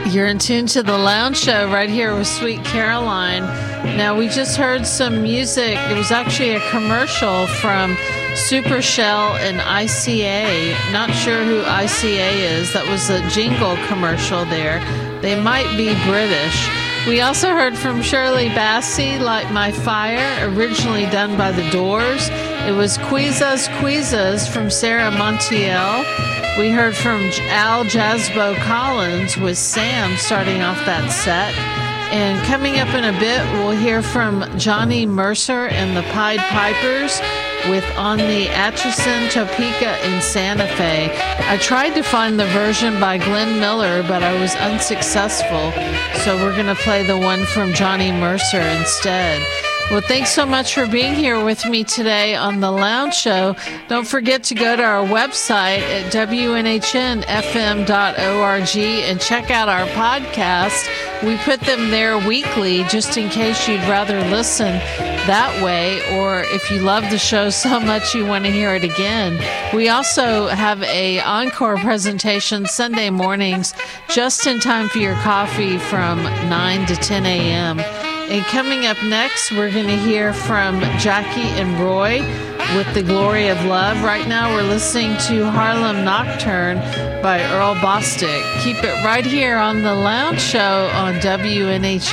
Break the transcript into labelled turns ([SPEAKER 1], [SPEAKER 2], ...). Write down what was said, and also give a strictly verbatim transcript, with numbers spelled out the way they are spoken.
[SPEAKER 1] You're in tune to the Lounge Show right here with Sweet Caroline. Now, we just heard some music. It was actually a commercial from Supershell and I C A. Not sure who I C A is. That was a jingle commercial there. They might be British. We also heard from Shirley Bassey, Light My Fire, originally done by The Doors. It was Quizas Quizas from Sarah Montiel. We heard from Al Jasbo Collins with Sam starting off that set. And coming up in a bit, we'll hear from Johnny Mercer and the Pied Pipers with On the Atchison, Topeka, in Santa Fe. I tried to find the version by Glenn Miller, but I was unsuccessful. So we're going to play the one from Johnny Mercer instead. Well, thanks so much for being here with me today on The Lounge Show. Don't forget to go to our website at W N H N F M dot org and check out our podcast. We put them there weekly just in case you'd rather listen that way, or if you love the show so much you want to hear it again. We also have a encore presentation Sunday mornings just in time for your coffee from nine to ten a.m. And coming up next, we're going to hear from Jackie and Roy with The Glory of Love. Right now, we're listening to Harlem Nocturne by Earl Bostic. Keep it right here on The Lounge Show on W N H